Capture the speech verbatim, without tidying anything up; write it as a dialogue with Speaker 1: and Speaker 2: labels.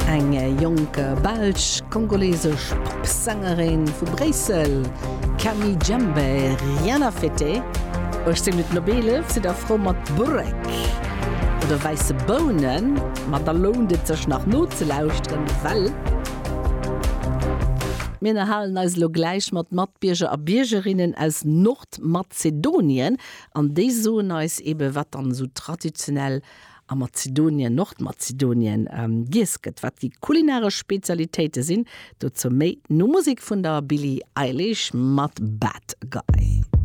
Speaker 1: Enge junge Belsch kongolesisch Popsängerin vu Bresel Kami Djembe Rihanna Fete Euch se mit Nobele se der Frau mat Burek oder weiße Bohnen mat der lohnet sech nach Not ze lauschtren Well Mine halen als lo gleich mat Matbierger a Biergerinnen aus Nordmazedonien an dé so neis ebe wat an so traditionell a Mazedonien, Nordmazedonien ähm, gisket, wat die kulinare Spezialitäten sind, dazu méi no Musik von der Billie Eilish mat Bad Guy.